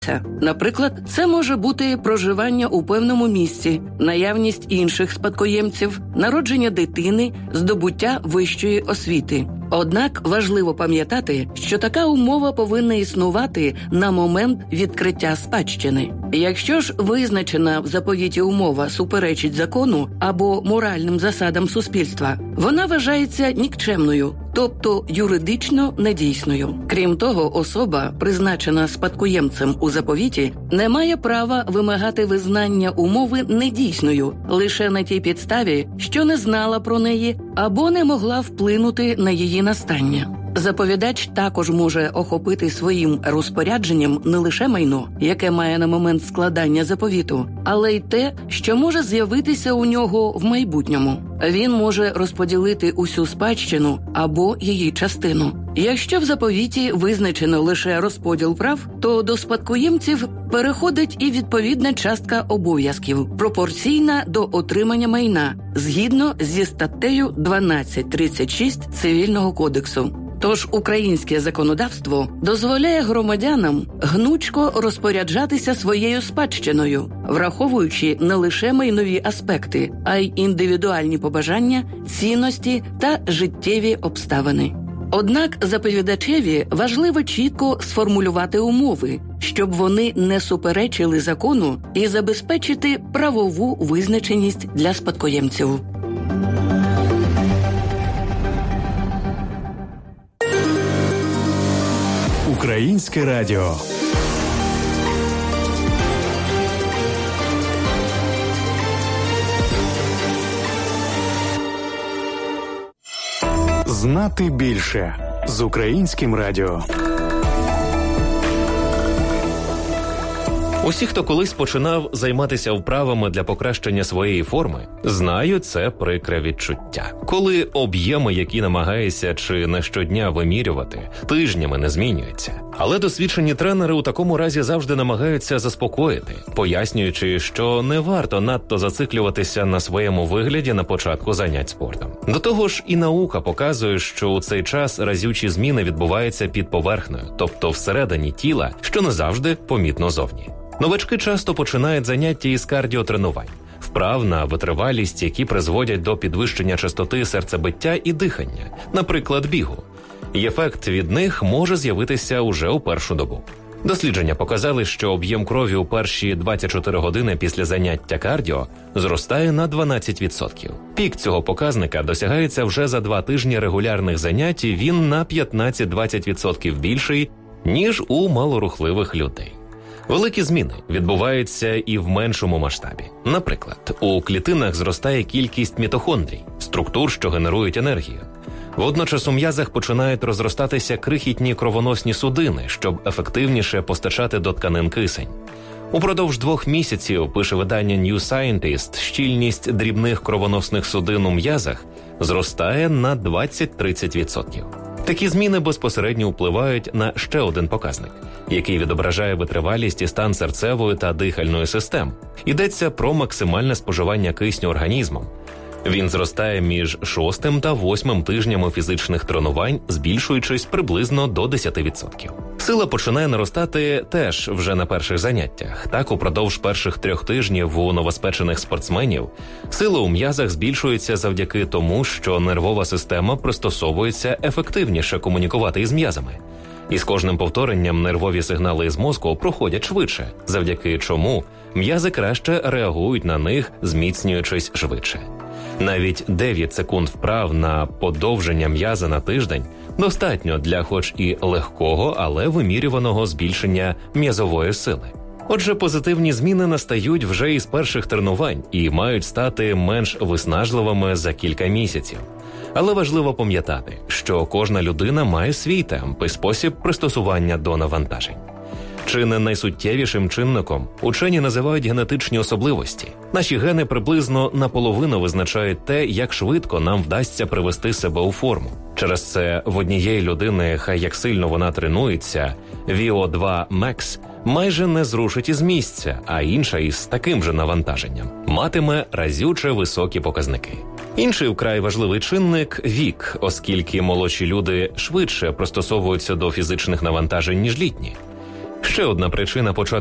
Наприклад, це може бути проживання у певному місці, наявність інших спадкоємців, народження дитини, здобуття вищої освіти. Однак важливо пам'ятати, що така умова повинна існувати на момент відкриття спадщини. Якщо ж визначена в заповіті умова суперечить закону або моральним засадам суспільства, вона вважається нікчемною, тобто юридично недійсною. Крім того, особа, призначена спадкоємцем у заповіті, не має права вимагати визнання умови недійсною лише на тій підставі, що не знала про неї або не могла вплинути на її настання. Заповідач також може охопити своїм розпорядженням не лише майно, яке має на момент складання заповіту, але й те, що може з'явитися у нього в майбутньому. Він може розподілити усю спадщину або її частину. Якщо в заповіті визначено лише розподіл прав, то до спадкоємців переходить і відповідна частка обов'язків, пропорційна до отримання майна, згідно зі статтею 1236 Цивільного кодексу. Тож українське законодавство дозволяє громадянам гнучко розпоряджатися своєю спадщиною, враховуючи не лише майнові аспекти, а й індивідуальні побажання, цінності та життєві обставини. Однак заповідачеві важливо чітко сформулювати умови, щоб вони не суперечили закону і забезпечити правову визначеність для спадкоємців. Українське радіо. Знати більше з Українським радіо. Усі, хто колись починав займатися вправами для покращення своєї форми, знають це прикре відчуття. Коли об'єми, які намагаєшся чи не щодня вимірювати, тижнями не змінюються. Але досвідчені тренери у такому разі завжди намагаються заспокоїти, пояснюючи, що не варто надто зациклюватися на своєму вигляді на початку занять спортом. До того ж, і наука показує, що у цей час разючі зміни відбуваються під поверхнею, тобто всередині тіла, що не завжди помітно зовні. Новачки часто починають заняття із кардіотренувань, вправ на витривалість, які призводять до підвищення частоти серцебиття і дихання, наприклад, бігу. І ефект від них може з'явитися уже у першу добу. Дослідження показали, що об'єм крові у перші 24 години після заняття кардіо зростає на 12%. Пік цього показника досягається вже за 2 тижні регулярних занять, і він на 15-20% більший, ніж у малорухливих людей. Великі зміни відбуваються і в меншому масштабі. Наприклад, у клітинах зростає кількість мітохондрій, структур, що генерують енергію. Водночас у м'язах починають розростатися крихітні кровоносні судини, щоб ефективніше постачати до тканин кисень. Упродовж 2 місяців, пише видання New Scientist, щільність дрібних кровоносних судин у м'язах зростає на 20-30%. Такі зміни безпосередньо впливають на ще один показник, який відображає витривалість і стан серцевої та дихальної систем. Йдеться про максимальне споживання кисню організмом. Він зростає між 6 та 8 тижнями фізичних тренувань, збільшуючись приблизно до 10%. Сила починає наростати теж вже на перших заняттях. Так, упродовж перших 3 тижнів у новоспечених спортсменів сила у м'язах збільшується завдяки тому, що нервова система пристосовується ефективніше комунікувати із м'язами. І з кожним повторенням нервові сигнали із мозку проходять швидше, завдяки чому м'язи краще реагують на них, зміцнюючись швидше. Навіть 9 секунд вправ на подовження м'яза на тиждень достатньо для хоч і легкого, але вимірюваного збільшення м'язової сили. Отже, позитивні зміни настають вже із перших тренувань і мають стати менш виснажливими за кілька місяців. Але важливо пам'ятати, що кожна людина має свій темп і спосіб пристосування до навантажень. Чи не найсуттєвішим чинником учені називають генетичні особливості. Наші гени приблизно наполовину визначають те, як швидко нам вдасться привести себе у форму. Через це в однієї людини, хай як сильно вона тренується, VO2 Max майже не зрушить із місця, а інша із таким же навантаженням матиме разюче високі показники. Інший вкрай важливий чинник – вік, оскільки молодші люди швидше пристосовуються до фізичних навантажень, ніж літні. Ще одна причина почати